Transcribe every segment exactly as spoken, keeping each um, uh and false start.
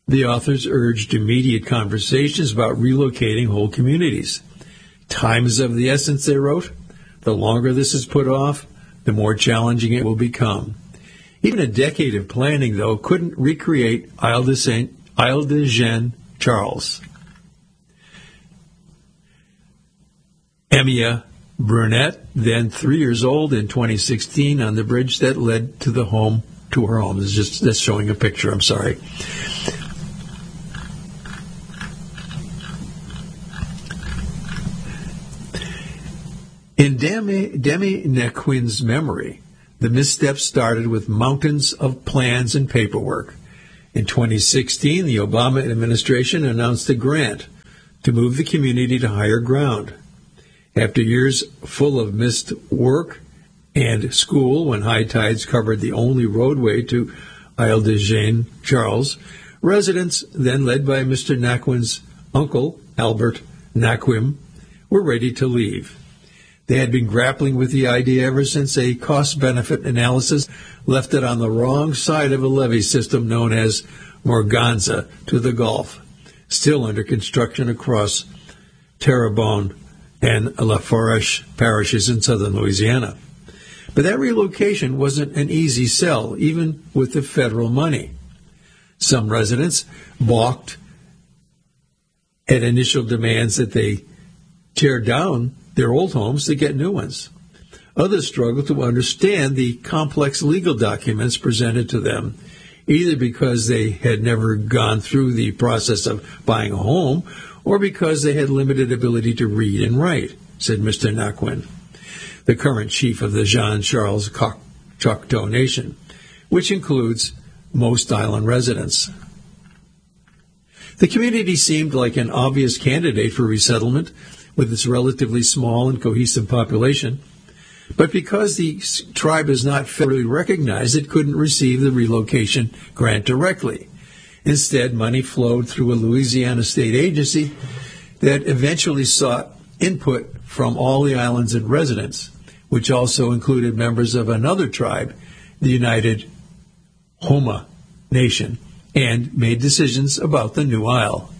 The authors urged immediate conversations about relocating whole communities. Time is of the essence, they wrote. The longer this is put off, the more challenging it will become. Even a decade of planning, though, couldn't recreate Isle de Saint, Isle de Jean Charles. Emia Brunette, then three years old in twenty sixteen, on the bridge that led to the home, to her home. It's just that's showing a picture, I'm sorry. In Demi, Demi Nequin's memory, the missteps started with mountains of plans and paperwork. In twenty sixteen, the Obama administration announced a grant to move the community to higher ground. After years full of missed work and school, when high tides covered the only roadway to Isle de Jean Charles, residents, then led by Mister Naquin's uncle, Albert Naquim, were ready to leave. They had been grappling with the idea ever since a cost-benefit analysis left it on the wrong side of a levee system known as Morganza to the Gulf, still under construction across Terrebonne and La Fourche parishes in southern Louisiana. But that relocation wasn't an easy sell, even with the federal money. Some residents balked at initial demands that they tear down their old homes to get new ones. Others struggled to understand the complex legal documents presented to them, either because they had never gone through the process of buying a home or because they had limited ability to read and write, said Mister Naquin, the current chief of the Jean Charles Choctaw Nation, which includes most island residents. The community seemed like an obvious candidate for resettlement, with its relatively small and cohesive population. But because the tribe is not federally recognized, it couldn't receive the relocation grant directly. Instead, money flowed through a Louisiana state agency that eventually sought input from all the islands and residents, which also included members of another tribe, the United Homa Nation, and made decisions about the new isle.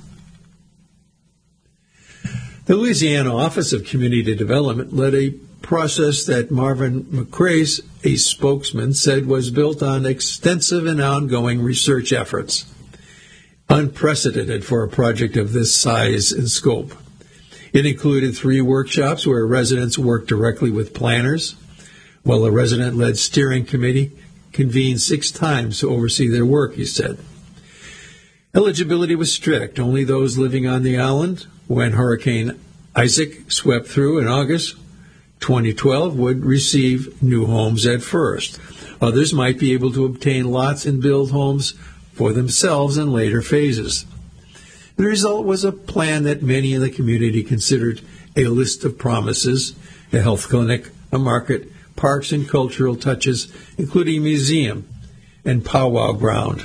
The Louisiana Office of Community Development led a process that Marvin McCrae, a spokesman, said was built on extensive and ongoing research efforts, unprecedented for a project of this size and scope. It included three workshops where residents worked directly with planners, while a resident-led steering committee convened six times to oversee their work, he said. Eligibility was strict. Only those living on the island when Hurricane Isaac swept through in August twenty twelve would receive new homes at first. Others might be able to obtain lots and build homes for themselves in later phases. The result was a plan that many in the community considered a list of promises: a health clinic, a market, parks and cultural touches, including a museum and powwow ground.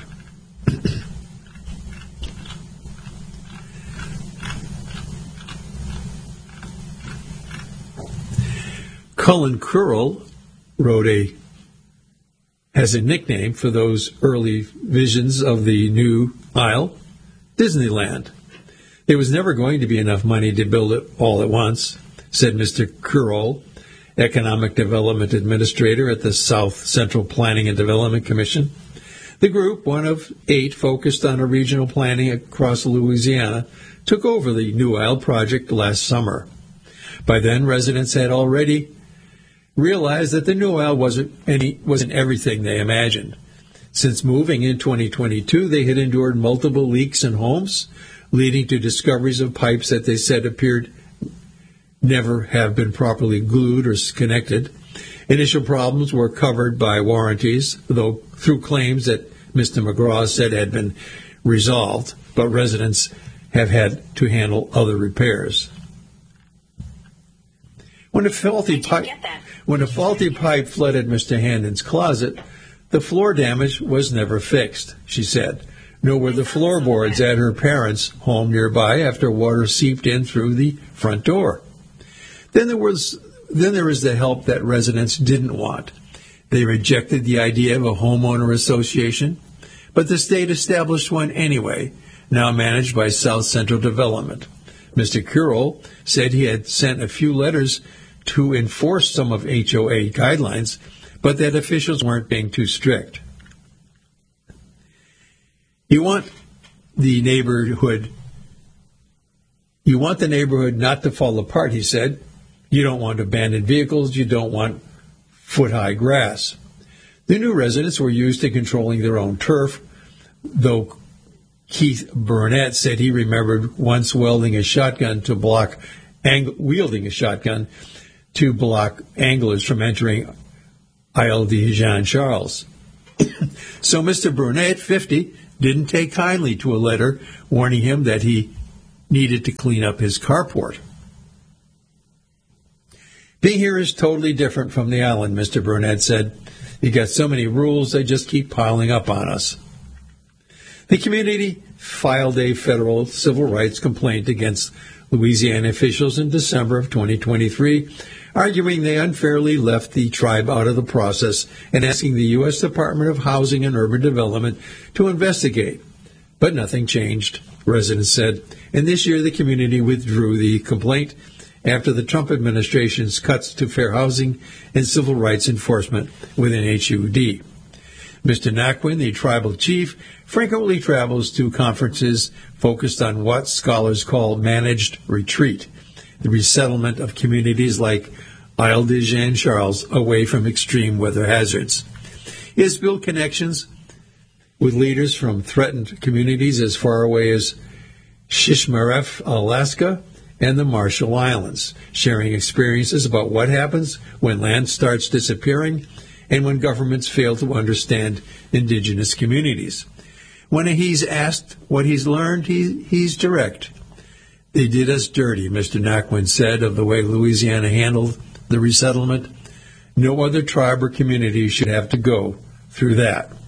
Cullen Curl wrote a has a nickname for those early visions of the new Isle, Disneyland. There was never going to be enough money to build it all at once, said Mister Curl, Economic Development Administrator at the South Central Planning and Development Commission. The group, one of eight focused on a regional planning across Louisiana, took over the New Isle project last summer. By then, residents had already realized that the New Isle wasn't any wasn't everything they imagined. Since moving in twenty twenty-two, they had endured multiple leaks in homes, leading to discoveries of pipes that they said appeared never have been properly glued or connected. Initial problems were covered by warranties, though through claims that Mister McGraw said had been resolved, but residents have had to handle other repairs. When a faulty pipe, when a faulty pipe flooded Mister Handon's closet, the floor damage was never fixed, she said, nor were the floorboards at her parents' home nearby after water seeped in through the front door. Then there was then there was the help that residents didn't want. They rejected the idea of a homeowner association, but the state established one anyway, now managed by South Central Development. Mister Curl said he had sent a few letters to enforce some of H O A guidelines, but that officials weren't being too strict. You want the neighborhood You want the neighborhood not to fall apart, he said. You don't want abandoned vehicles. You don't want foot-high grass. The new residents were used to controlling their own turf, though Keith Burnett said he remembered once welding a shotgun to block, ang- wielding a shotgun to block anglers from entering Isle de Jean Charles. So Mister Burnett, fifty, didn't take kindly to a letter warning him that he needed to clean up his carport. Being here is totally different from the island, Mister Burnett said. You got so many rules, they just keep piling up on us. The community filed a federal civil rights complaint against Louisiana officials in December of twenty twenty-three, arguing they unfairly left the tribe out of the process and asking the U S Department of Housing and Urban Development to investigate. But nothing changed, residents said, and this year the community withdrew the complaint after the Trump administration's cuts to fair housing and civil rights enforcement within H U D. Mister Naquin, the tribal chief, frequently travels to conferences focused on what scholars call managed retreat, the resettlement of communities like Isle de Jean Charles away from extreme weather hazards. He has built connections with leaders from threatened communities as far away as Shishmaref, Alaska, and the Marshall Islands, sharing experiences about what happens when land starts disappearing and when governments fail to understand indigenous communities. When he's asked what he's learned, he, he's direct. They did us dirty, Mister Naquin said of the way Louisiana handled the resettlement. No other tribe or community should have to go through that.